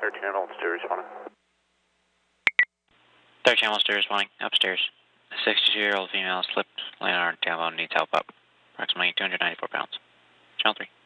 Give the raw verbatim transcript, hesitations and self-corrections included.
Third channel upstairs, responding. Third channel upstairs, responding. Upstairs. A sixty-two-year-old female slipped, landed on her tailbone, needs help up. Approximately two hundred ninety-four pounds. Channel three.